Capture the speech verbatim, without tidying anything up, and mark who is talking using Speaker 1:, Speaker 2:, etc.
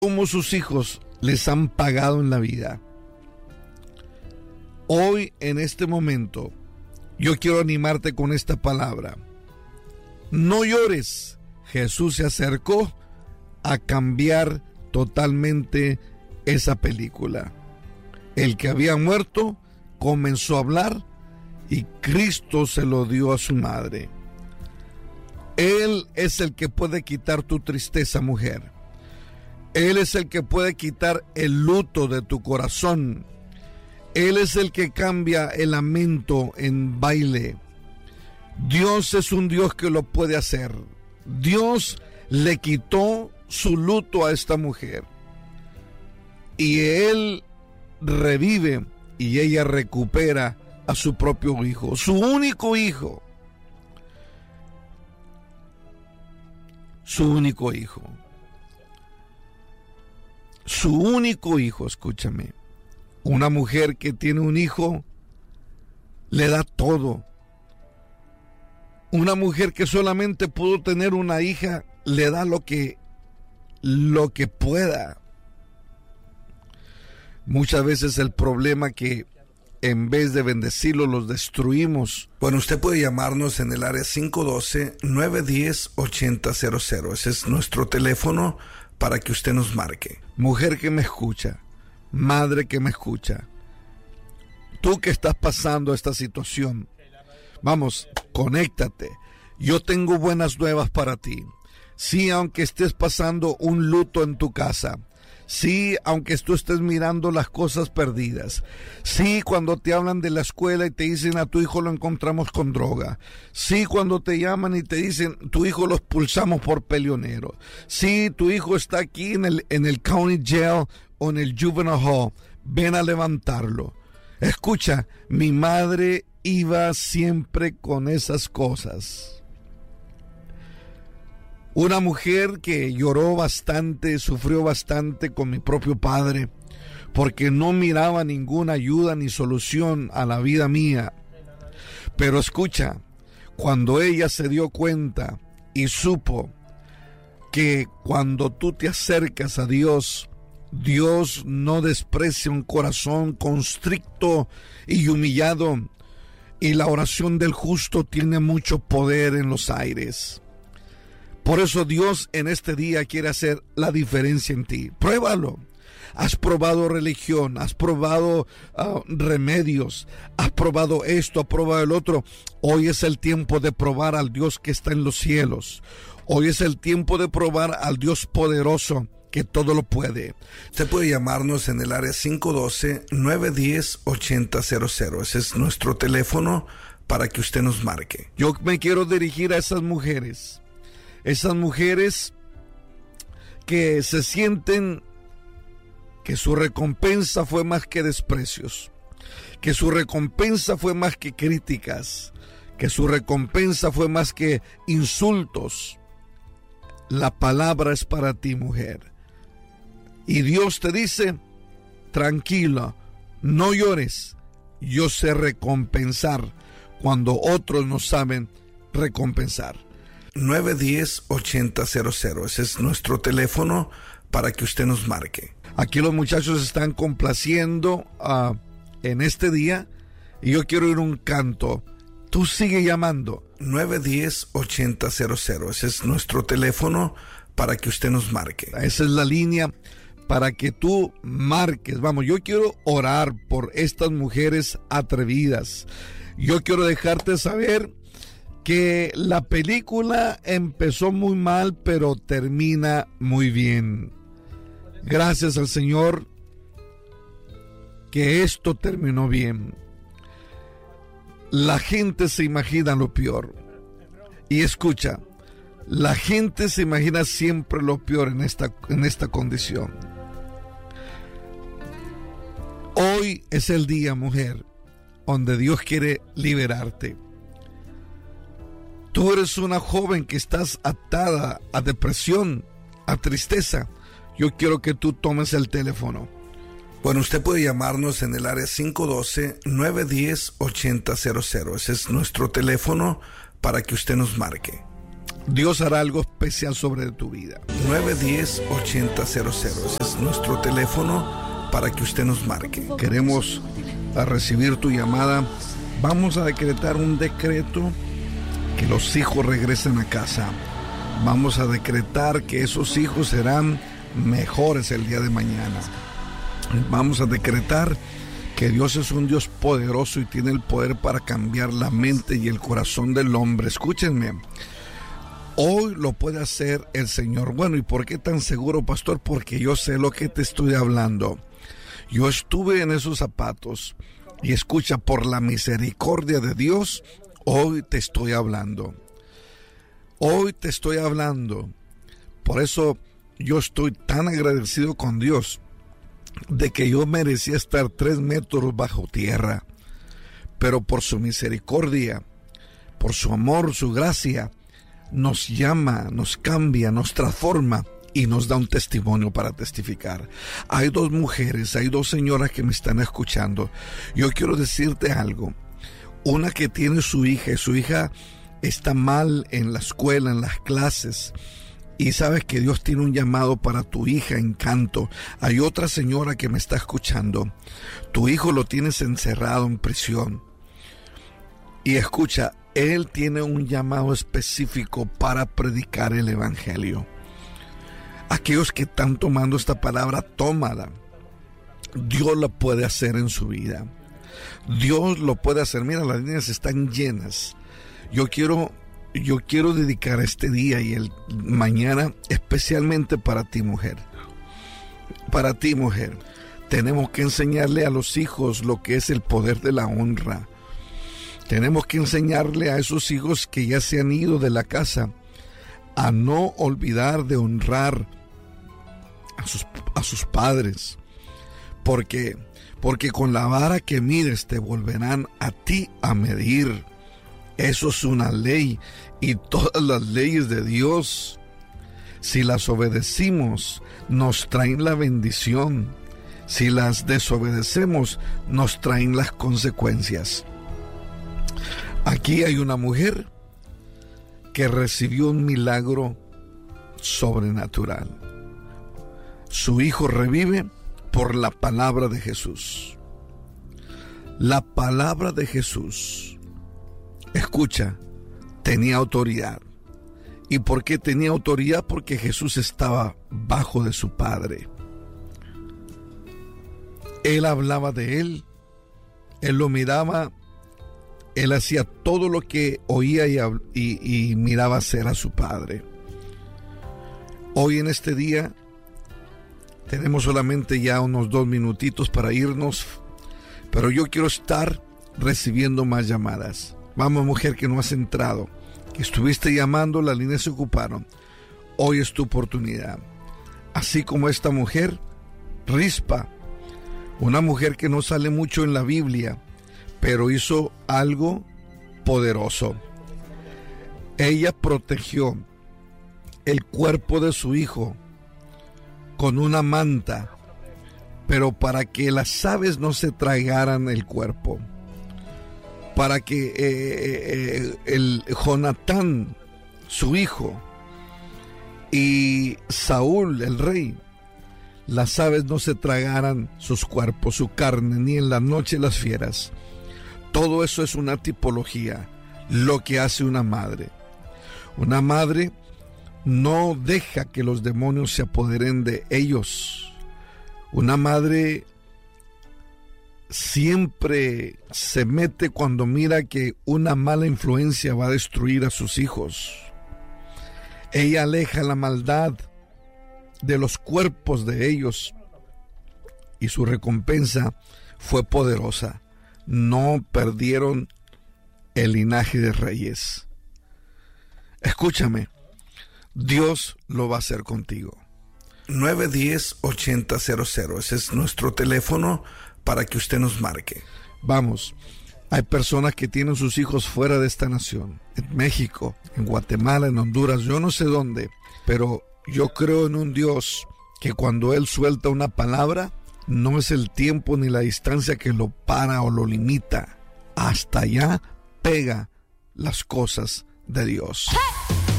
Speaker 1: cómo sus hijos les han pagado en la vida. Hoy, en este momento, yo quiero animarte con esta palabra. No llores. Jesús se acercó a cambiar totalmente esa película. El que había muerto comenzó a hablar y Cristo se lo dio a su madre. Él es el que puede quitar tu tristeza, mujer. Él es el que puede quitar el luto de tu corazón. Él es el que cambia el lamento en baile. Dios es un Dios que lo puede hacer. Dios le quitó su luto a esta mujer. Y Él revive y ella recupera a su propio hijo, su único hijo. Su único hijo. Su único hijo, escúchame. Una mujer que tiene un hijo le da todo. Una mujer que solamente pudo tener una hija le da lo que lo que pueda. Muchas veces el problema que en vez de bendecirlos los destruimos. Bueno, usted puede llamarnos en el área cinco uno dos, nueve uno cero, ocho cero cero. Ese es nuestro teléfono para que usted nos marque. Mujer que me escucha, madre que me escucha, tú que estás pasando esta situación, vamos, conéctate. Yo tengo buenas nuevas para ti. Sí, aunque estés pasando un luto en tu casa. Sí, aunque tú estés mirando las cosas perdidas. Sí, cuando te hablan de la escuela y te dicen a tu hijo lo encontramos con droga. Sí, cuando te llaman y te dicen tu hijo lo expulsamos por peleonero. Sí, tu hijo está aquí en el, en el county jail o en el juvenile hall. Ven a levantarlo. Escucha, mi madre iba siempre con esas cosas. Una mujer que lloró bastante, sufrió bastante con mi propio padre, porque no miraba ninguna ayuda ni solución a la vida mía. Pero escucha, cuando ella se dio cuenta y supo que cuando tú te acercas a Dios, Dios no desprecia un corazón constricto y humillado, y la oración del justo tiene mucho poder en los aires. Por eso Dios en este día quiere hacer la diferencia en ti. Pruébalo. Has probado religión, has probado uh, remedios, has probado esto, has probado el otro. Hoy es el tiempo de probar al Dios que está en los cielos. Hoy es el tiempo de probar al Dios poderoso que todo lo puede. Usted puede llamarnos en el área cinco uno dos, nueve uno cero, ocho cero cero. Ese es nuestro teléfono para que usted nos marque. Yo me quiero dirigir a esas mujeres. Esas mujeres que se sienten que su recompensa fue más que desprecios, que su recompensa fue más que críticas, que su recompensa fue más que insultos. La palabra es para ti, mujer. Y Dios te dice, tranquila, no llores, yo sé recompensar cuando otros no saben recompensar. nueve uno cero, ocho cero cero. Ese es nuestro teléfono para que usted nos marque. Aquí los muchachos están complaciendo uh, en este día y yo quiero oír un canto. Tú sigue llamando. nueve uno cero, ocho cero cero. Ese es nuestro teléfono para que usted nos marque. Esa es la línea para que tú marques. Vamos, yo quiero orar por estas mujeres atrevidas. Yo quiero dejarte saber que la película empezó muy mal, pero termina muy bien. Gracias al Señor que esto terminó bien. La gente se imagina lo peor. Y escucha, la gente se imagina siempre lo peor en esta, en esta condición. Hoy es el día, mujer, donde Dios quiere liberarte. Tú eres una joven que estás atada a depresión, a tristeza. Yo quiero que tú tomes el teléfono. Bueno, usted puede llamarnos en el área cinco uno dos, nueve uno cero, ocho cero cero. Ese es nuestro teléfono para que usted nos marque. Dios hará algo especial sobre tu vida. nueve uno cero, ocho cero cero cero. Ese es nuestro teléfono para que usted nos marque. Queremos a recibir tu llamada. Vamos a decretar un decreto que los hijos regresen a casa. Vamos a decretar que esos hijos serán mejores el día de mañana. Vamos a decretar que Dios es un Dios poderoso y tiene el poder para cambiar la mente y el corazón del hombre. Escúchenme. Hoy lo puede hacer el Señor. Bueno, ¿y por qué tan seguro, pastor? Porque yo sé lo que te estoy hablando. Yo estuve en esos zapatos y escucha, por la misericordia de Dios, hoy te estoy hablando. Hoy te estoy hablando. Por eso yo estoy tan agradecido con Dios de que yo merecía estar tres metros bajo tierra. Pero por su misericordia, por su amor, su gracia, nos llama, nos cambia, nos transforma y nos da un testimonio para testificar. Hay dos mujeres, hay dos señoras que me están escuchando. Yo quiero decirte algo. Una que tiene su hija y su hija está mal en la escuela, en las clases, y sabes que Dios tiene un llamado para tu hija en canto. Hay otra señora que me está escuchando. Tu hijo lo tienes encerrado en prisión. Y escucha, él tiene un llamado específico para predicar el evangelio. Aquellos que están tomando esta palabra, tómala. Dios lo puede hacer en su vida. Dios lo puede hacer. Mira, las líneas están llenas. Yo quiero, yo quiero dedicar este día y el mañana especialmente para ti, mujer. Para ti, mujer. Tenemos que enseñarle a los hijos lo que es el poder de la honra. Tenemos que enseñarle a esos hijos que ya se han ido de la casa a no olvidar de honrar a sus, a sus padres. Porque, porque con la vara que mides te volverán a ti a medir. Eso es una ley, y todas las leyes de Dios, si las obedecimos, nos traen la bendición. Si las desobedecemos, nos traen las consecuencias. Aquí hay una mujer que recibió un milagro sobrenatural. Su hijo revive por la palabra de Jesús. La palabra de Jesús, escucha, tenía autoridad. ¿Y por qué tenía autoridad? Porque Jesús estaba bajo de su Padre. Él hablaba de él, él lo miraba, él hacía todo lo que oía y, y, y miraba hacer a su Padre. Hoy en este día tenemos solamente ya unos dos minutitos para irnos, pero yo quiero estar recibiendo más llamadas. Vamos, mujer que no has entrado, que estuviste llamando, las líneas se ocuparon. Hoy es tu oportunidad. Así como esta mujer, Rispa, una mujer que no sale mucho en la Biblia, pero hizo algo poderoso. Ella protegió el cuerpo de su hijo con una manta, pero para que las aves no se tragaran el cuerpo, para que eh, eh, el Jonatán, su hijo, y Saúl, el rey, las aves no se tragaran sus cuerpos, su carne, ni en la noche las fieras. Todo eso es una tipología, lo que hace una madre. Una madre no deja que los demonios se apoderen de ellos. Una madre siempre se mete cuando mira que una mala influencia va a destruir a sus hijos. Ella aleja la maldad de los cuerpos de ellos, y su recompensa fue poderosa. No perdieron el linaje de reyes. Escúchame, Dios lo va a hacer contigo. nueve uno cero, ocho cero cero cero. Ese es nuestro teléfono para que usted nos marque. Vamos, hay personas que tienen sus hijos fuera de esta nación, en México, en Guatemala, en Honduras, yo no sé dónde, pero yo creo en un Dios que cuando Él suelta una palabra, no es el tiempo ni la distancia que lo para o lo limita. Hasta allá pega las cosas de Dios. ¡Hey!